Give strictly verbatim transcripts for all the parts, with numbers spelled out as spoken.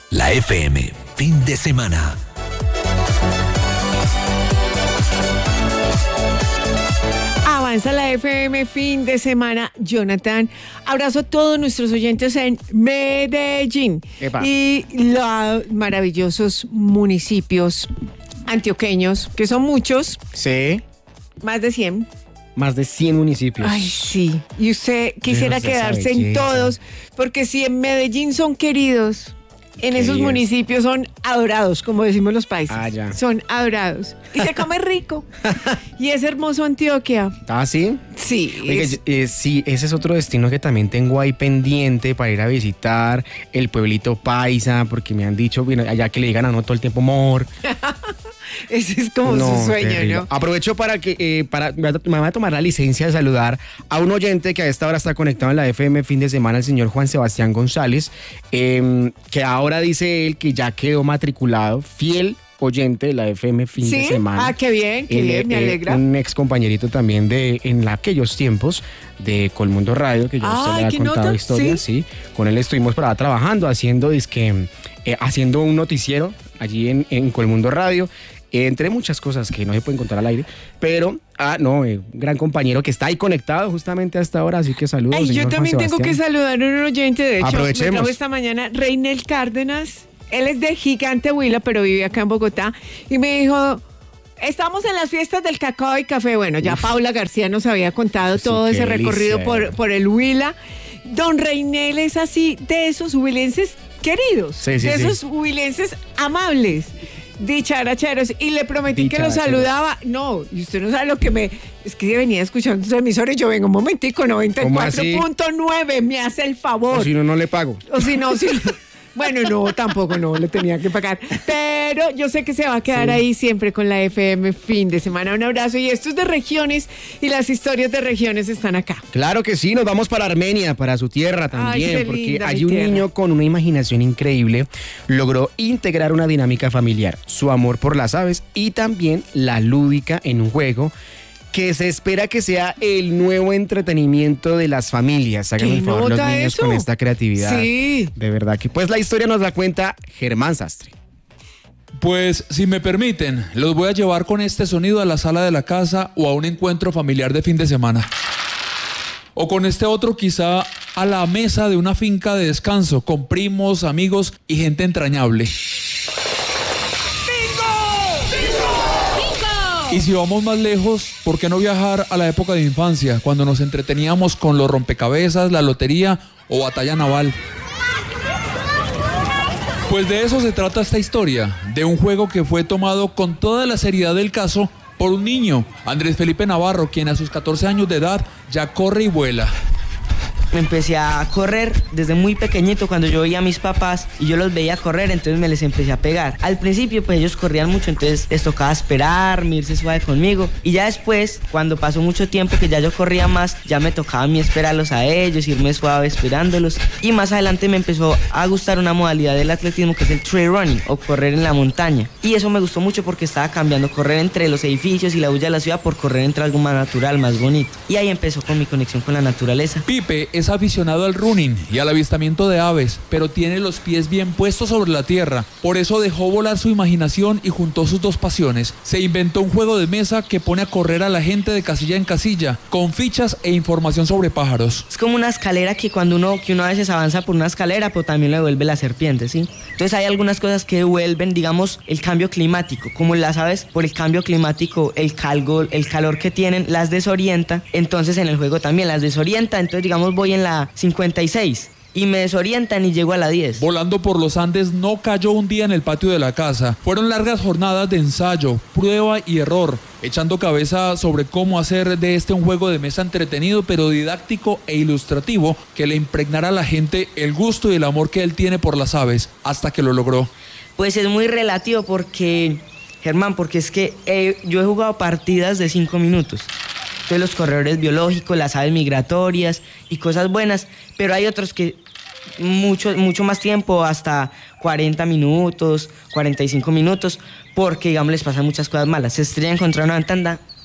La F M, fin de semana. Avanza la F M, fin de semana. Jonathan, abrazo a todos nuestros oyentes en Medellín. Epa. Y los maravillosos municipios antioqueños, que son muchos, Sí, más de cien. más de cien municipios. Ay, sí. Y usted quisiera Dios de esa quedarse en belleza. todos, porque si en Medellín son queridos, en esos Queridos. municipios son adorados, como decimos los paisas. Ah, ya. Son adorados. Y se come rico. Y es hermoso Antioquia. ¿Ah, sí? Sí. Oiga, es- eh, sí, ese es otro destino que también tengo ahí pendiente para ir a visitar, el pueblito paisa, porque me han dicho, bueno, allá que le digan a uno todo el tiempo amor. Ese es como su sueño, terrible. ¿no? Aprovecho para que eh, para, me voy a tomar la licencia de saludar a un oyente que a esta hora está conectado en la F M fin de semana, el señor Juan Sebastián González, eh, que ahora dice él que ya quedó matriculado, fiel oyente de la F M fin de ¿Sí? semana. Ah, qué bien, qué Él, bien, me eh, alegra. Un ex compañerito también de en aquellos tiempos de Colmundo Radio, que yo a usted Ay, le ¿qué había contado nota? historias, ¿Sí? sí. Con él estuvimos por allá trabajando, haciendo, dizque, eh, haciendo un noticiero allí en, en Colmundo Radio. Entre muchas cosas que no se pueden contar al aire, pero, ah, no, eh, un gran compañero que está ahí conectado justamente a esta hora, así que saludos, Ay, señor yo Juan también tengo que Sebastián. saludar a un oyente, de hecho, me Aprovechemos. trajo esta mañana Reinel Cárdenas. Él es de Gigante Huila, pero vive acá en Bogotá. Y me dijo, estamos en las fiestas del cacao y café. Bueno, ya Paula García nos había contado Sí, todo qué ese recorrido delicia, por, eh. por el Huila. Don Reinel es así, de esos huilenses queridos, Sí, sí, de sí. esos huilenses amables, dicharacheros. Y le prometí que lo Dicharacheros. saludaba. No, y usted no sabe lo que me... Es que venía escuchando sus emisores y yo vengo un momentico, noventa y cuatro punto nueve, me hace el favor. O si no, no le pago. O si no, si bueno, no, tampoco no, le tenía que pagar. Pero yo sé que se va a quedar Sí. ahí siempre con la F M fin de semana. Un abrazo. Y esto es de regiones y las historias de regiones están acá. Claro que sí, nos vamos para Armenia, para su tierra también, qué porque linda allí mi un tierra. niño con una imaginación increíble logró integrar una dinámica familiar, su amor por las aves y también la lúdica en un juego que se espera que sea el nuevo entretenimiento de las familias. Háganme ¿Qué el favor los nota niños eso? con esta creatividad. Sí. De verdad que pues la historia nos la cuenta Germán Sastre. Pues si me permiten, los voy a llevar con este sonido a la sala de la casa o a un encuentro familiar de fin de semana. O con este otro quizá a la mesa de una finca de descanso con primos, amigos y gente entrañable. Y si vamos más lejos, ¿por qué no viajar a la época de infancia, cuando nos entreteníamos con los rompecabezas, la lotería o batalla naval? Pues de eso se trata esta historia, de un juego que fue tomado con toda la seriedad del caso por un niño, Andrés Felipe Navarro, quien a sus catorce años de edad ya corre y vuela. Empecé a correr desde muy pequeñito cuando yo veía a mis papás y yo los veía correr, entonces me les empecé a pegar. Al principio pues ellos corrían mucho, entonces les tocaba esperar, irse suave conmigo, y ya después, cuando pasó mucho tiempo que ya yo corría más, ya me tocaba a mí esperarlos a ellos, irme suave esperándolos, y más adelante me empezó a gustar una modalidad del atletismo que es el trail running o correr en la montaña, y eso me gustó mucho porque estaba cambiando correr entre los edificios y la bulla de la ciudad por correr entre algo más natural, más bonito, y ahí empezó con mi conexión con la naturaleza. Pipe es aficionado al running y al avistamiento de aves, pero tiene los pies bien puestos sobre la tierra. Por eso dejó volar su imaginación y juntó sus dos pasiones. Se inventó un juego de mesa que pone a correr a la gente de casilla en casilla, con fichas e información sobre pájaros. Es como una escalera que cuando uno, que uno a veces avanza por una escalera, pero también lo devuelve la serpiente, ¿sí? Entonces hay algunas cosas que devuelven, digamos, el cambio climático. Como las aves, por el cambio climático, el, calgo, el calor que tienen las desorienta. Entonces en el juego también las desorienta. Entonces, digamos, voy en la cincuenta y seis y me desorientan y llego a la diez. Volando por los Andes no cayó un día en el patio de la casa. Fueron largas jornadas de ensayo, prueba y error, echando cabeza sobre cómo hacer de este un juego de mesa entretenido pero didáctico e ilustrativo que le impregnara a la gente el gusto y el amor que él tiene por las aves, hasta que lo logró. Pues es muy relativo porque, Germán, porque es que eh, yo he jugado partidas de cinco minutos. Entonces los corredores biológicos, las aves migratorias y cosas buenas, pero hay otros que mucho, mucho más tiempo, hasta cuarenta minutos, cuarenta y cinco minutos, porque, digamos, les pasan muchas cosas malas. Se estrellan contra una ventana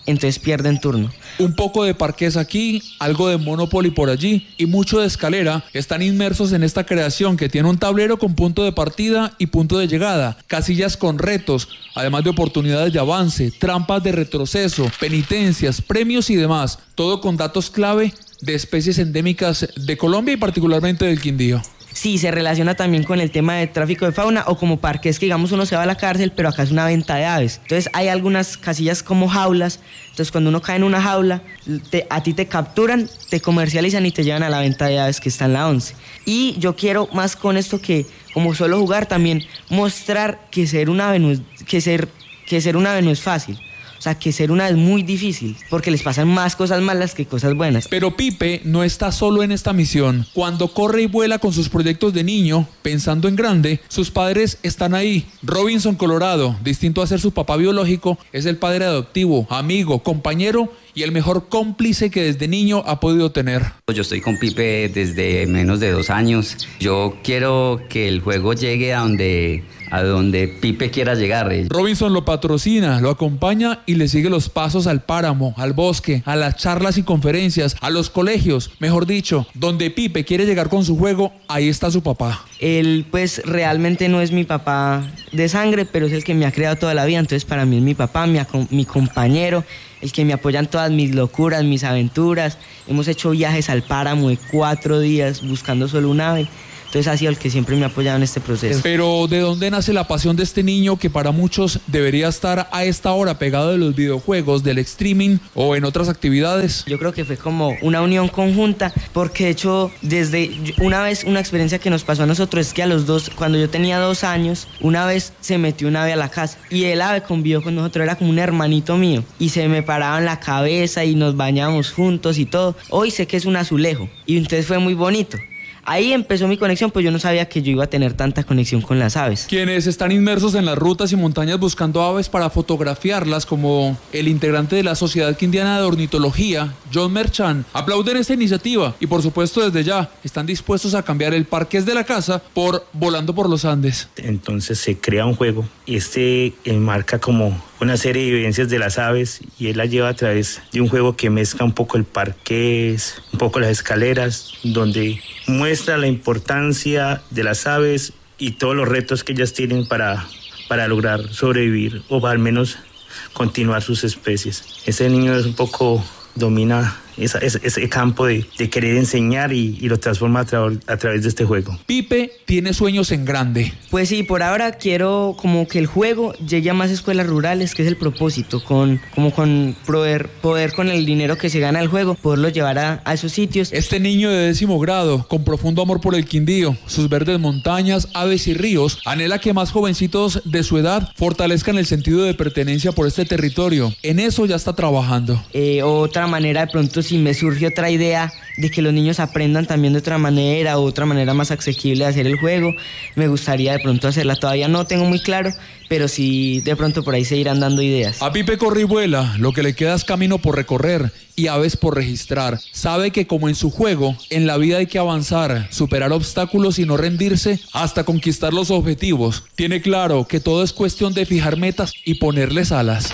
entonces pierden turno. Un poco de parqués aquí, algo de Monopoly por allí y mucho de escalera están inmersos en esta creación que tiene un tablero con punto de partida y punto de llegada, casillas con retos, además de oportunidades de avance, trampas de retroceso, penitencias, premios y demás, todo con datos clave de especies endémicas de Colombia y particularmente del Quindío. Sí, se relaciona también con el tema de tráfico de fauna o como parques que digamos uno se va a la cárcel, pero acá es una venta de aves. Entonces hay algunas casillas como jaulas, entonces cuando uno cae en una jaula, te, a ti te capturan, te comercializan y te llevan a la venta de aves que está en la once. Y yo quiero más con esto que, como solo jugar, también mostrar que ser un ave no es, que ser, que ser un ave no es fácil. O sea, que ser una es muy difícil, porque les pasan más cosas malas que cosas buenas. Pero Pipe no está solo en esta misión. Cuando corre y vuela con sus proyectos de niño, pensando en grande, sus padres están ahí. Robinson Colorado, distinto a ser su papá biológico, es el padre adoptivo, amigo, compañero y el mejor cómplice que desde niño ha podido tener. Yo estoy con Pipe desde menos de dos años. Yo quiero que el juego llegue a donde... a donde Pipe quiera llegar. Robinson lo patrocina, lo acompaña y le sigue los pasos al páramo, al bosque, a las charlas y conferencias, a los colegios, mejor dicho, donde Pipe quiere llegar con su juego, ahí está su papá. Él pues realmente no es mi papá de sangre, pero es el que me ha creado toda la vida, entonces para mí es mi papá, mi, mi compañero, el que me apoya en todas mis locuras, mis aventuras. Hemos hecho viajes al páramo de cuatro días buscando solo un ave. Entonces ha sido el que siempre me ha apoyado en este proceso. Pero ¿de dónde nace la pasión de este niño que para muchos debería estar a esta hora pegado de los videojuegos, del streaming o en otras actividades? Yo creo que fue como una unión conjunta, porque de hecho desde una vez una experiencia que nos pasó a nosotros es que a los dos, cuando yo tenía dos años, una vez se metió un ave a la casa y el ave convivió con nosotros, era como un hermanito mío y se me paraba en la cabeza y nos bañábamos juntos y todo. Hoy sé que es un azulejo y entonces fue muy bonito. Ahí empezó mi conexión, pues yo no sabía que yo iba a tener tanta conexión con las aves. Quienes están inmersos en las rutas y montañas buscando aves para fotografiarlas, como el integrante de la Sociedad Quindiana de Ornitología, John Merchan, aplauden esta iniciativa y por supuesto desde ya están dispuestos a cambiar el parqués de la casa por Volando por los Andes. Entonces se crea un juego y este enmarca como una serie de evidencias de las aves y él la lleva a través de un juego que mezcla un poco el parqués, un poco las escaleras, donde muestra la importancia de las aves y todos los retos que ellas tienen para, para lograr sobrevivir o al menos continuar sus especies. Ese niño es un poco, domina esa, ese, ese campo de, de querer enseñar y, y lo transforma a, tra- a través de este juego. Pipe tiene sueños en grande. Pues sí, por ahora quiero como que el juego llegue a más escuelas rurales, que es el propósito, con, como con poder, poder con el dinero que se gana el juego, poderlo llevar a, a esos sitios. Este niño de décimo grado, con profundo amor por el Quindío, sus verdes montañas, aves y ríos, anhela que más jovencitos de su edad fortalezcan el sentido de pertenencia por este territorio. En eso ya está trabajando. Eh, otra manera, de pronto, si me surge otra idea de que los niños aprendan también de otra manera o otra manera más asequible de hacer el juego, me gustaría de pronto hacerla. Todavía no tengo muy claro, pero sí de pronto por ahí se irán dando ideas. A Pipe corre y vuela, lo que le queda es camino por recorrer y aves por registrar. Sabe que como en su juego, en la vida hay que avanzar, superar obstáculos y no rendirse hasta conquistar los objetivos. Tiene claro que todo es cuestión de fijar metas y ponerles alas.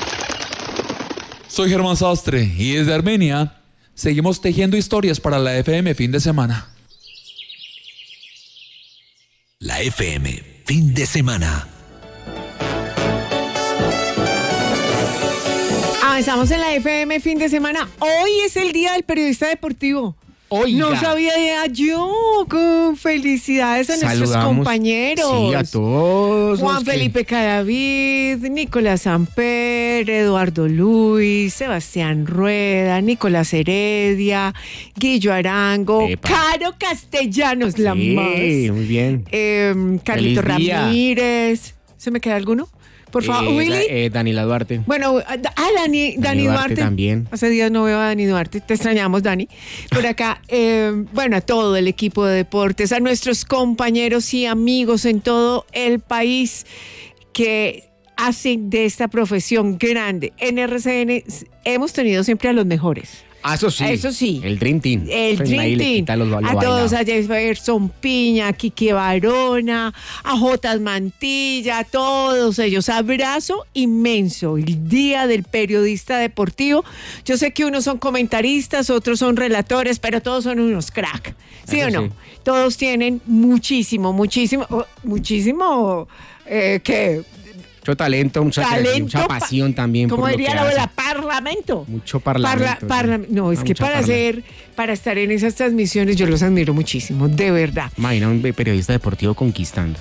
Soy Germán Sastre y desde Armenia seguimos tejiendo historias para la F M Fin de Semana. La F M Fin de Semana. Avanzamos en la F M Fin de Semana. Hoy es el Día del Periodista Deportivo. Oiga. No sabía yo. Con felicidades a nuestros Saludamos, compañeros. Sí, a todos. Juan los que- Felipe Cadavid, Nicolás Samper, Eduardo Luis, Sebastián Rueda, Nicolás Heredia, Guillo Arango, Epa. Caro Castellanos, la Sí, más. muy bien. Eh, Carlito Feliz día. Ramírez. ¿Se me queda alguno? Por favor, Eh, Willy. Da- eh, Daniela Duarte. Bueno, ah, Dani, Dani Duarte Duarte. también. Hace días no veo a Dani Duarte. Te extrañamos, Dani. Por acá, eh, bueno, a todo el equipo de deportes, a nuestros compañeros y amigos en todo el país que hacen de esta profesión grande. En R C N hemos tenido siempre a los mejores. Ah, eso sí. Eso sí. El Dream Team. El Pues Dream nadie le Team. quita lo- lo a bailado. todos, a Jefferson Piña, a Kike Barona, a Jotas Mantilla, a todos ellos. Abrazo inmenso. El Día del Periodista Deportivo. Yo sé que unos son comentaristas, otros son relatores, pero todos son unos crack. ¿Sí Eso o no? sí. Todos tienen muchísimo, muchísimo, oh, muchísimo, eh, ¿qué? Mucho talento, mucha, Talento, mucha pasión también. Como por lo diría que la hace. abuela, parlamento. Mucho parlamento. Parla- parla- sí. no, es Ah, que mucha para parla. hacer, para estar en esas transmisiones, yo los admiro muchísimo, de verdad. Imagina un periodista deportivo conquistando.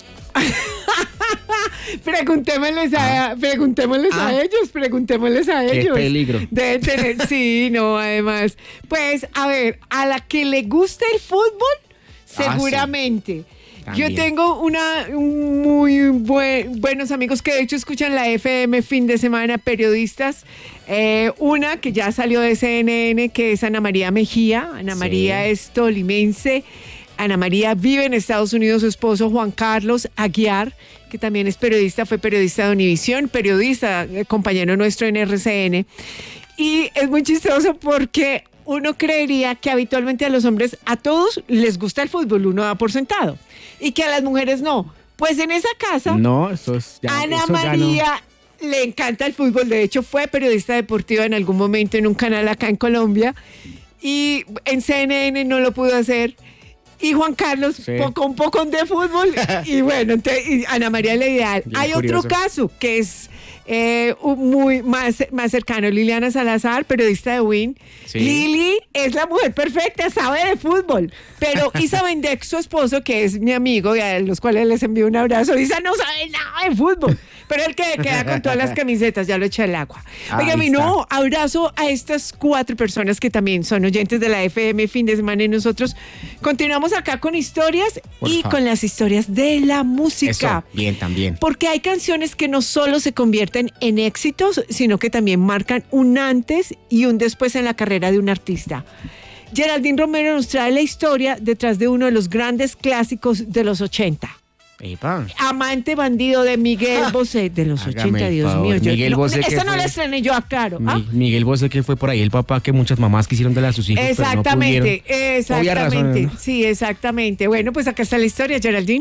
Preguntémosles a, preguntémosles Ah. a ellos, preguntémosles a Qué ellos. peligro. Deben tener, sí, no, además. Pues, a ver, a la que le gusta el fútbol, Ah, seguramente. También. Yo tengo una un muy buen- buenos amigos que de hecho escuchan la F M fin de semana, periodistas. Eh, una que ya salió de C N N, que es Ana María Mejía. Ana Sí. María es tolimense. Ana María vive en Estados Unidos, su esposo Juan Carlos Aguiar, que también es periodista, fue periodista de Univisión, periodista, eh, compañero nuestro en R C N. Y es muy chistoso porque uno creería que habitualmente a los hombres, a todos les gusta el fútbol, uno da por sentado, y que a las mujeres no. Pues en esa casa, No, eso es ya. Ana eso ya no. María le encanta el fútbol, de hecho fue periodista deportiva en algún momento en un canal acá en Colombia, y en C N N no lo pudo hacer. Y Juan Carlos, Sí. poco, un poco de fútbol. Y bueno, entonces, y Ana María es la ideal. Bien Hay curioso. otro caso que es eh, un muy más, más cercano. Liliana Salazar, periodista de Win. Sí. Lili es la mujer perfecta, sabe de fútbol. Pero Isa Bendeck, su esposo, que es mi amigo y a los cuales les envío un abrazo, Isa no sabe nada de fútbol. Pero el que queda con todas las camisetas, ya lo echa al agua. Ahí Oiga, mi está. no, abrazo a estas cuatro personas que también son oyentes de la F M fin de semana y nosotros continuamos acá con historias Por y favor. con las historias de la música. Eso, bien, también. Porque hay canciones que no solo se convierten en éxitos, sino que también marcan un antes y un después en la carrera de un artista. Geraldine Romero nos trae la historia detrás de uno de los grandes clásicos de los ochenta. Epa. Amante bandido de Miguel Bosé de los Hágame ochenta, el Dios favor. mío. Yo, Miguel no, Bosé, que esta no fue- la estrené yo, aclaro. ¿ah? Mi- Miguel Bosé, que fue por ahí el papá que muchas mamás quisieron darle a sus hijos. Exactamente, pero no pudieron. Obvias exactamente. razones, ¿no? Sí, exactamente. Bueno, pues acá está la historia, Geraldine.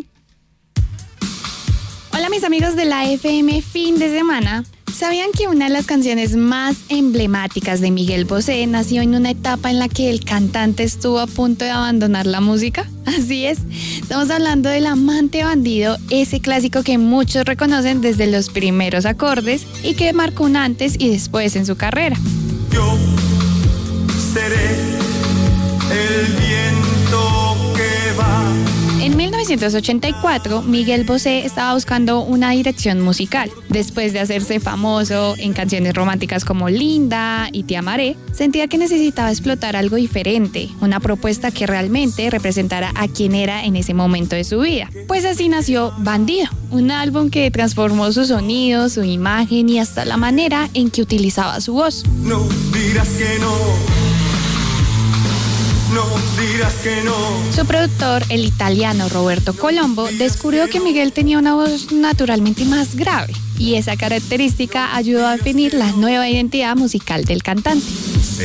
Hola mis amigos de la F M fin de semana. ¿Sabían que una de las canciones más emblemáticas de Miguel Bosé nació en una etapa en la que el cantante estuvo a punto de abandonar la música? Así es, estamos hablando del Amante Bandido, ese clásico que muchos reconocen desde los primeros acordes y que marcó un antes y después en su carrera. Yo seré el viento que va. En mil novecientos ochenta y cuatro, Miguel Bosé estaba buscando una dirección musical. Después de hacerse famoso en canciones románticas como Linda y Te amaré, sentía que necesitaba explotar algo diferente, una propuesta que realmente representara a quien era en ese momento de su vida. Pues así nació Bandido, un álbum que transformó su sonido, su imagen y hasta la manera en que utilizaba su voz. No dirás que no. No dirás que no. Su productor, el italiano Roberto Colombo, descubrió que Miguel tenía una voz naturalmente más grave y esa característica ayudó a definir la nueva identidad musical del cantante.